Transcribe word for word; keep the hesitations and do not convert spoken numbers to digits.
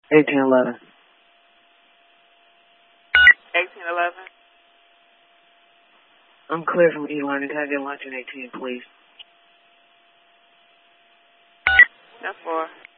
eighteen eleven. eighteen eleven. I'm clear from E-Learning. Can I get lunch in eighteen, please? That's four.